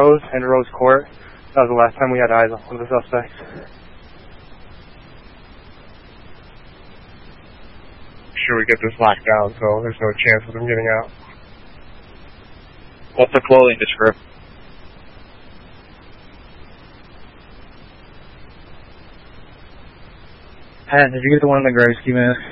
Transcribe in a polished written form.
Rose and Rose Court. That was the last time we had eyes on one of the suspects. Sure, we get this locked down, so there's no chance of them getting out. What's the clothing description? Did you get the one in the gray ski mask?